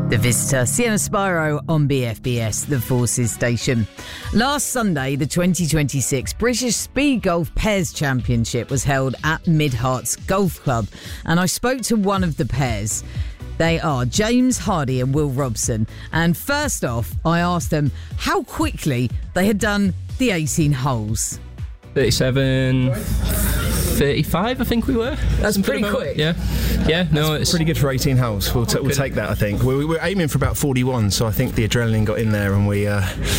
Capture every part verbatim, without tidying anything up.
The Visitor, Sienna Spiro on B F B S, the Forces station. Last Sunday, the twenty twenty-six British Speed Golf Pairs Championship was held at Midharts Golf Club, and I spoke to one of the pairs. They are James Hardy and Will Robson. And first off, I asked them how quickly they had done the eighteen holes. thirty-seven, thirty-five, I think we were. That's pretty quick. Yeah, yeah. No, That's it's pretty good for eighteen holes. We'll, t- we'll take that. I think we, we were aiming for about forty-one, so I think the adrenaline got in there and we uh,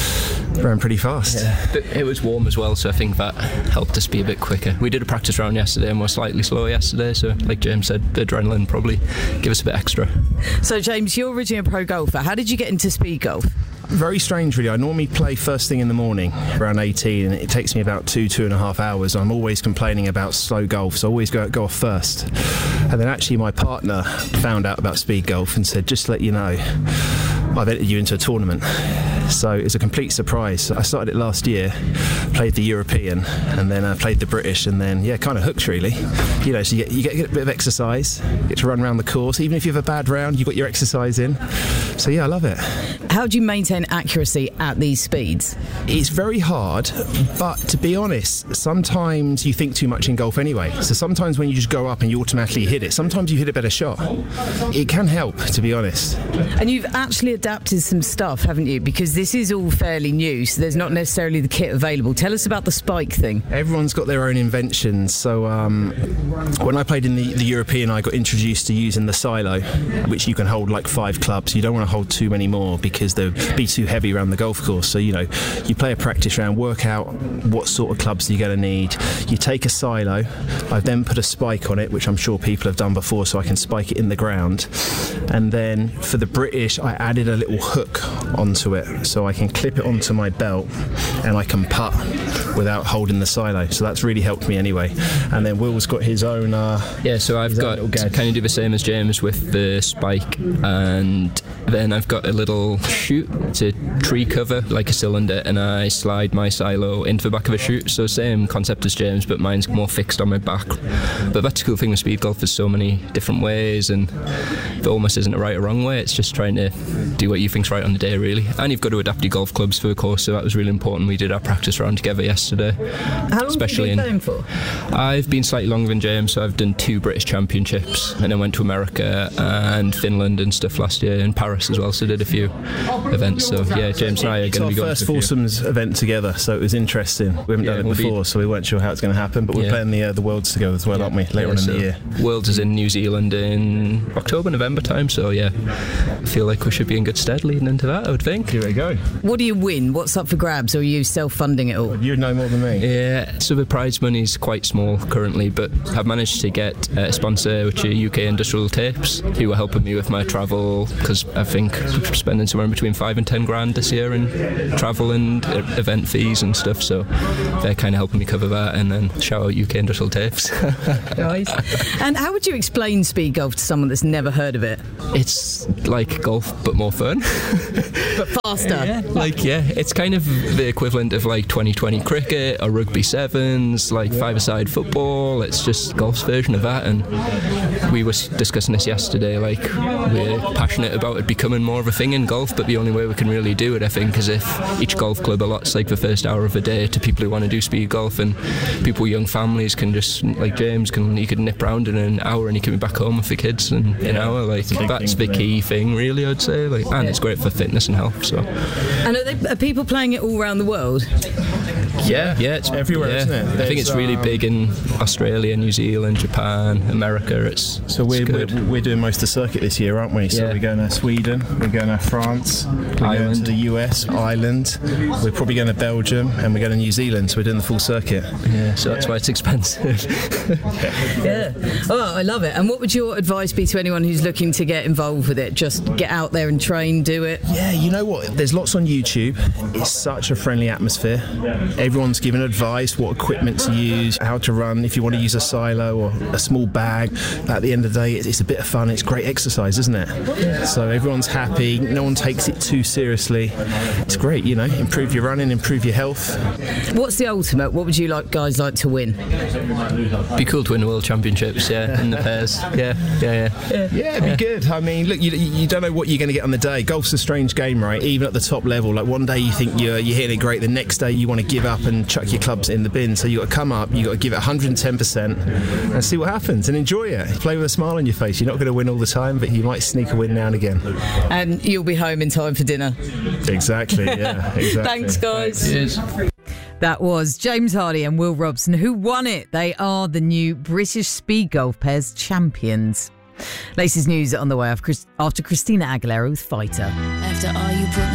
ran pretty fast. Yeah. But it was warm as well, so I think that helped us be a bit quicker. We did a practice round yesterday and we were slightly slower yesterday, so like James said, the adrenaline probably give us a bit extra. So James, you're originally a pro golfer. How did you get into speed golf? Very strange, really. I normally play first thing in the morning, around eighteen, and it takes me about two, two and a half hours. I'm always complaining about slow golf, so I always go, go off first. And then actually my partner found out about speed golf and said, just to let you know, I've entered you into a tournament. So it's a complete surprise. I started it last year, played the European, and then uh, played the British, and then, yeah, kind of hooked, really. You know, so you get, you get a bit of exercise, get to run around the course. Even if you have a bad round, you've got your exercise in. So, yeah, I love it. How do you maintain accuracy at these speeds? It's very hard, but to be honest, sometimes you think too much in golf anyway. So sometimes when you just go up and you automatically hit it, sometimes you hit a better shot. It can help, to be honest. And you've actually adapted some stuff, haven't you? Because this is all fairly new, so there's not necessarily the kit available. Tell us about the spike thing. Everyone's got their own inventions. So um, when I played in the, the European, I got introduced to using the silo, which you can hold like five clubs. You don't want to hold too many more because they'll be too heavy around the golf course. So, you know, you play a practice round, work out what sort of clubs you're going to need. You take a silo. I've then put a spike on it, which I'm sure people have done before, so I can spike it in the ground. And then for the British, I added a little hook onto it, so I can clip it onto my belt and I can putt without holding the silo. So that's really helped me anyway. And then Will's got his own uh, yeah, so I've got kind of do the same as James with the spike, and then I've got a little chute to tree cover like a cylinder, and I slide my silo into the back of a chute. So same concept as James, but mine's more fixed on my back. But that's the cool thing with speed golf, there's so many different ways, and there almost isn't a right or wrong way. It's just trying to do what you think's right on the day, really. And you've got to adapt your golf clubs for the course, so that was really important. We did our practice round together yesterday. How long especially have you been in, playing for? I've been slightly longer than James, so I've done two British Championships, and I went to America and Finland and stuff last year, and Paris as well, so did a few events. So yeah, James and I are going to be going first to a few. foursomes event together, so it was interesting. We haven't Yeah, done it we'll before, be- so we weren't sure how it's going to happen, but we're Yeah. playing the uh, the Worlds together as well, aren't we, later Yeah, on in so the year. Worlds is in New Zealand in October, November time, so yeah, I feel like we should be in good stead leading into that, I would think. Here we go. What do you win? What's up for grabs, or are you self-funding it all? You'd know more than me. Yeah, so the prize money is quite small currently, but I've managed to get a sponsor, which are U K Industrial Tapes, who are helping me with my travel, because I think I'm spending somewhere in between five and ten grand this year in travel and uh, event fees and stuff, so they're kind of helping me cover that. And then shout out U K Industrial Tapes. Nice. And how would you explain speed golf to someone that's never heard of it? It's like golf, but more fun. But faster. Yeah, like, yeah, it's kind of the equivalent of like twenty twenty cricket or rugby sevens, like five-a-side football. It's just golf's version of that. And we were discussing this yesterday, like, we're passionate about it becoming more of a thing in golf, but the only way we can really do it, I think, is if each golf club allots like the first hour of the day to people who want to do speed golf, and people with young families can just, like James, can you could nip round in an hour and you can be back home with the kids in an hour. Like, that's the key thing, really, I'd say. Like, and it's great for fitness and health. So. And are, they, are people playing it all around the world? Yeah, yeah, it's everywhere, yeah. isn't it? I think it's There's, really um, big in Australia, New Zealand, Japan, America. It's So we're, it's we're good. we're doing most of the circuit this year, aren't we? So Yeah. we're going to Sweden, we're going to France, we're going Ireland. to the U S, Ireland, we're probably going to Belgium, and we're going to New Zealand, so we're doing the full circuit. Yeah, so that's why it's expensive. Yeah. Oh, I love it. And what would your advice be to anyone who's looking to get involved with it? Just get out there and train, do it? Yeah, you know what? There's lots on YouTube. It's such a friendly atmosphere. Everyone everyone's given advice, what equipment to use, how to run, if you want to use a silo or a small bag. At the end of the day, it's, it's a bit of fun. It's great exercise, isn't it? So everyone's happy. No one takes it too seriously. It's great, you know, improve your running, improve your health. What's the ultimate? What would you like guys like to win? Be cool to win the World Championships, yeah, in the pairs. Yeah, yeah, yeah. Yeah, yeah it'd be yeah. good. I mean, look, you, you don't know what you're going to get on the day. Golf's a strange game, right? Even at the top level, like one day you think you're you're hitting it great, the next day you want to give up and chuck your clubs in the bin. So you got to come up, you got to give it one hundred ten percent and see what happens and enjoy it. Play with a smile on your face. You're not going to win all the time, but you might sneak a win now and again. And you'll be home in time for dinner. Exactly. Yeah. Exactly. Thanks, guys. Cheers. That was James Hardy and Will Robson who won it. They are the new British Speed Golf Pairs champions. Latest news on the way after Christina Aguilera with Fighter. After all you put me